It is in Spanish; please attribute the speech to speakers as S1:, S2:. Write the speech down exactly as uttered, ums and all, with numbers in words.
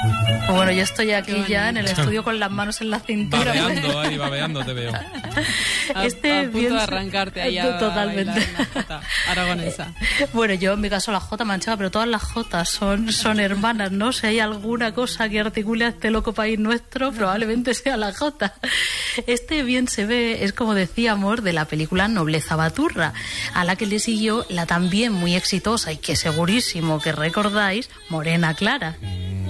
S1: Bueno, yo estoy aquí ya en el estudio con las manos en la cintura.
S2: Babeando ahí, babeando te veo.
S1: Este
S3: a, a punto de arrancarte ahí a,
S1: totalmente.
S3: A bailar una jota aragonesa.
S1: Bueno, yo en mi caso la jota manchega, pero todas las jotas son, son hermanas, ¿no? Si hay alguna cosa que articule a este loco país nuestro, probablemente sea la jota. Este bien se ve, es como decíamos, de la película Nobleza Baturra, a la que le siguió la también muy exitosa y que segurísimo que recordáis, Morena Clara.